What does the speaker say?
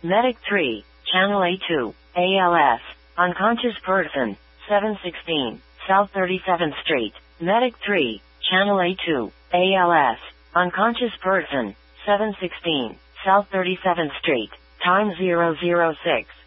Medic 3, Channel A2, ALS, unconscious person, 716, South 37th Street. Medic 3, Channel A2, ALS, unconscious person, 716, South 37th Street, time 006.